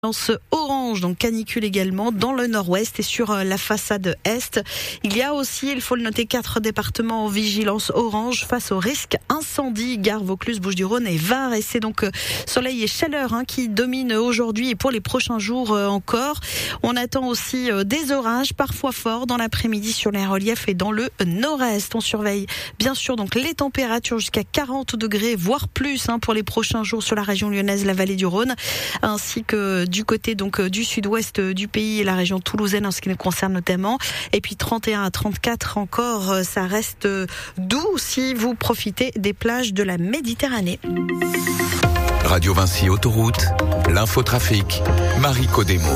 Orange, donc canicule également dans le nord-ouest et sur la façade est. Il y a aussi, il faut le noter, 4 départements en vigilance orange face au risque incendie, Gare, Vaucluse, Bouches-du-Rhône et Var. Et c'est donc soleil et chaleur qui dominent aujourd'hui et pour les prochains jours encore. On attend aussi des orages, parfois forts dans l'après-midi sur les reliefs et dans le nord-est. On surveille bien sûr donc les températures jusqu'à 40 degrés, voire plus pour les prochains jours sur la région lyonnaise, la vallée du Rhône, ainsi que du côté donc du sud-ouest du pays et la région toulousaine en ce qui nous concerne notamment. Et puis 31 à 34 encore, ça reste doux si vous profitez des plages de la Méditerranée. Radio Vinci Autoroute, l'infotrafic, Marie Codemo.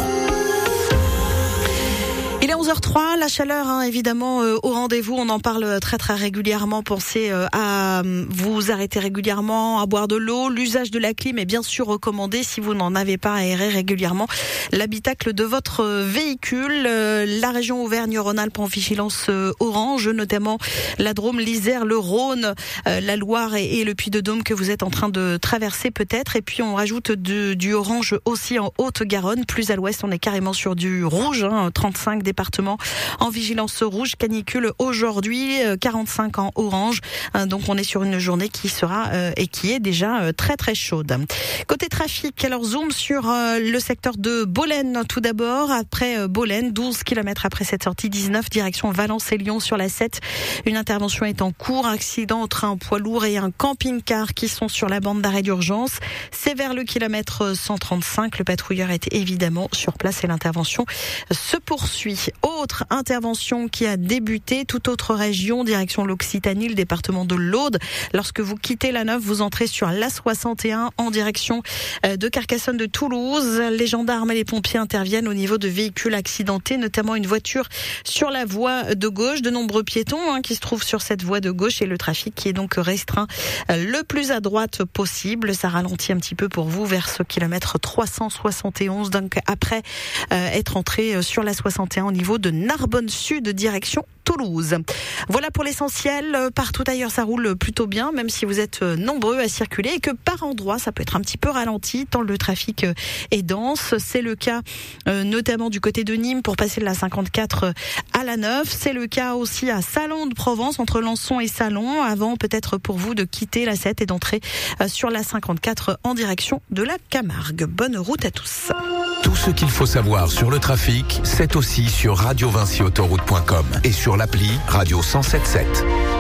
Il est 11h03, la chaleur évidemment au rendez-vous, on en parle très très régulièrement. Pensez à vous arrêter régulièrement, à boire de l'eau. L'usage de la clim est bien sûr recommandé si vous n'en avez pas, aéré régulièrement l'habitacle de votre véhicule. La région Auvergne-Rhône-Alpes en vigilance orange, notamment la Drôme, l'Isère, le Rhône, la Loire et le Puy-de-Dôme que vous êtes en train de traverser peut-être. Et puis on rajoute du orange aussi en Haute-Garonne. Plus à l'ouest, on est carrément sur du rouge, 35 départements en vigilance rouge, canicule aujourd'hui, 45 en orange. Donc on est sur une journée qui sera et qui est déjà très très chaude. Côté trafic, alors zoom sur le secteur de Bolène tout d'abord. Après Bolène, 12 km après cette sortie 19, direction Valence et Lyon sur la 7. Une intervention est en cours. Accident entre un poids lourd et un camping-car qui sont sur la bande d'arrêt d'urgence. C'est vers le kilomètre 135. Le patrouilleur est évidemment sur place et l'intervention se poursuit. Autre intervention qui a débuté, toute autre région, direction l'Occitanie, le département de l'Aude. Lorsque vous quittez la Neuve, vous entrez sur l'A61 en direction de Carcassonne de Toulouse. Les gendarmes et les pompiers interviennent au niveau de véhicules accidentés, notamment une voiture sur la voie de gauche. De nombreux piétons qui se trouvent sur cette voie de gauche et le trafic qui est donc restreint le plus à droite possible. Ça ralentit un petit peu pour vous vers ce kilomètre 371. Donc après être entré sur la 61 au niveau de Narbonne Sud, direction Toulouse. Voilà pour l'essentiel. Partout ailleurs, ça roule plutôt bien, même si vous êtes nombreux à circuler et que par endroits, ça peut être un petit peu ralenti tant le trafic est dense. C'est le cas notamment du côté de Nîmes pour passer de la 54 à la 9. C'est le cas aussi à Salon de Provence, entre Lançon et Salon, avant peut-être pour vous de quitter la 7 et d'entrer sur la 54 en direction de la Camargue. Bonne route à tous. Tout ce qu'il faut savoir sur le trafic, c'est aussi sur radiovinciautoroute.com et sur l'appli Radio 107.7.